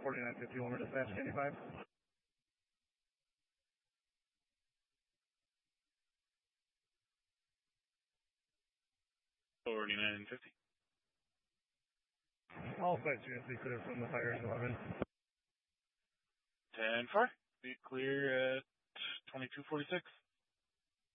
4950, Wilmer Dispatch, 95. 4950. All flights units be clear from the fire 11. 10-4. Be clear at 2246.